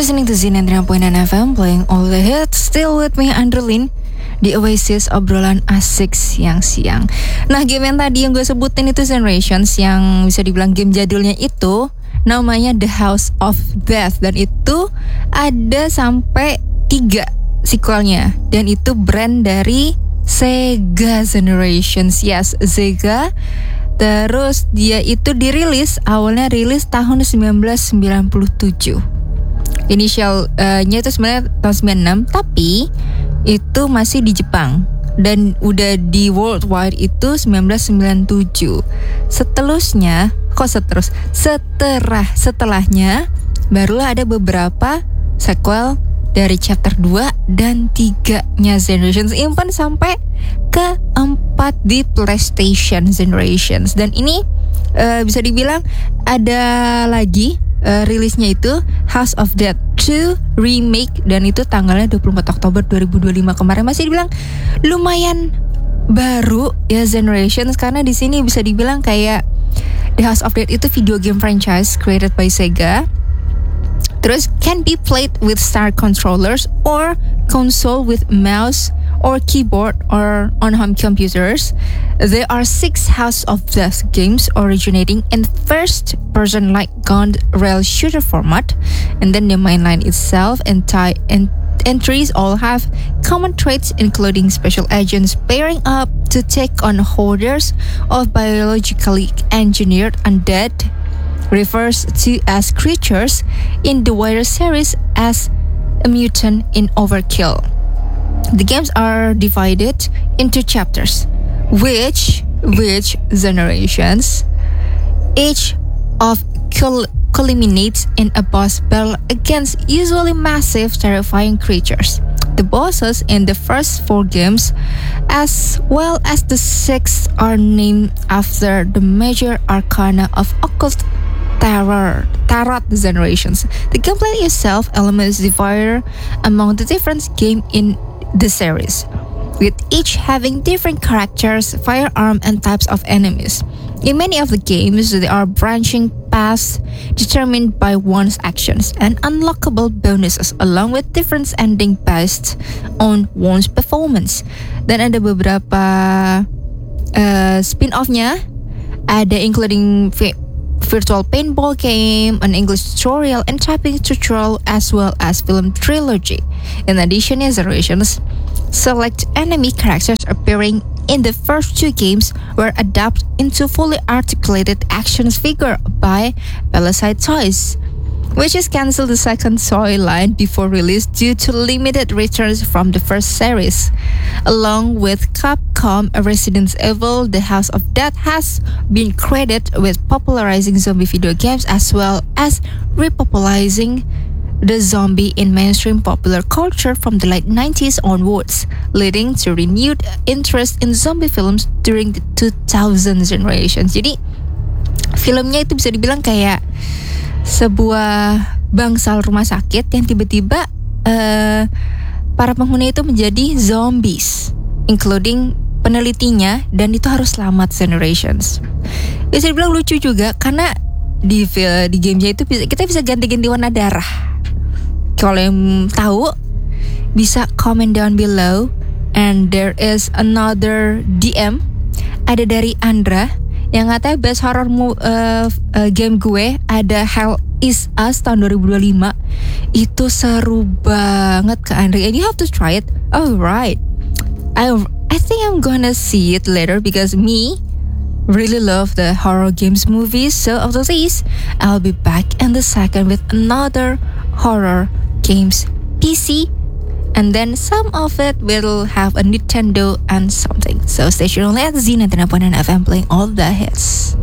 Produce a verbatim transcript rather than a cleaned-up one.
listening to Z ninety-nine point nine F M, playing all the hits. Still with me, Andrelin, di Oasis obrolan asik siang-siang. Nah, game yang tadi yang gue sebutin itu Generations, yang bisa dibilang game jadulnya itu namanya The House of Death. Dan itu ada sampai tiga sequelnya. Dan itu brand dari Sega Generations. Yes, Sega. Terus dia itu dirilis, awalnya rilis tahun sembilan belas sembilan puluh tujuh. Inisialnya itu sebenarnya tahun sembilan puluh enam, tapi itu masih di Jepang. Dan udah di worldwide itu sembilan belas sembilan puluh tujuh. Seterusnya, kok seterus? Setelah, setelahnya barulah ada beberapa sequel dari chapter dua dan tiga-nya Generations, even sampai ke empat di PlayStation Generations. Dan ini uh, bisa dibilang ada lagi uh, rilisnya itu House of Death two Remake, dan itu tanggalnya dua puluh empat Oktober dua ribu dua puluh lima kemarin. Masih dibilang lumayan baru ya Generations, karena di sini bisa dibilang kayak The House of Death itu video game franchise created by Sega. Terus can be played with star controllers or console with mouse or keyboard or on home computers. There are six House of Death games originating in first-person like gun rail shooter format, and then the mainline itself and tie and entries all have common traits, including special agents pairing up to take on holders of biologically engineered undead, refers to as creatures in the wider series as a mutant in Overkill. The games are divided into chapters, which which generations each of cul- culminates in a boss battle against usually massive, terrifying creatures. The bosses in the first four games, as well as the sixth, are named after the major arcana of occult Tarot, Tarot Generations. The gameplay itself elements differ among the different games in the series, with each having different characters, firearm, and types of enemies. In many of the games, there are branching paths determined by one's actions and unlockable bonuses, along with different ending based on one's performance. Dan ada beberapa uh, spin-off-nya, ada including virtual paintball game, an English tutorial, and typing tutorial, as well as film trilogy. In addition, Generations select enemy characters appearing in the first two games were adapted into fully articulated action figure by Palisade Toys, which is cancelled the second toy line before release due to limited returns from the first series. Along with Capcom, Resident Evil, The House of Death has been credited with popularizing zombie video games as well as repopularizing the zombie in mainstream popular culture from the late nineties onwards, leading to renewed interest in zombie films during the two thousand generations. Jadi, filmnya itu bisa dibilang kayak sebuah bangsal rumah sakit yang tiba-tiba uh, para penghuni itu menjadi zombies, including penelitinya, dan itu harus selamat Generations. Bisa dibilang lucu juga karena di di gamenya itu bisa, kita bisa ganti-ganti warna darah. Kalau yang tahu bisa comment down below. And there is another D M, ada dari Andra yang katanya best horror mu, uh, uh, game gue ada Hell Is Us tahun dua ribu dua puluh lima. Itu seru banget ke Andre, and you have to try it. Oh right, I I think I'm gonna see it later because me really love the horror games movies. So after this, I'll be back in the second with another horror games P C, and then some of it will have a Nintendo and something. So stay tuned at Z ninety-nine point nine F M, playing all the hits.